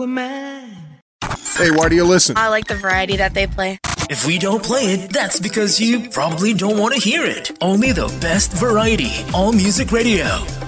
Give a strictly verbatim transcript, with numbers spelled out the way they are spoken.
man. Hey, why do you listen? I like the variety that they play. If we don't play it, that's because you probably don't want to hear it. Only the best variety. All Music Radio.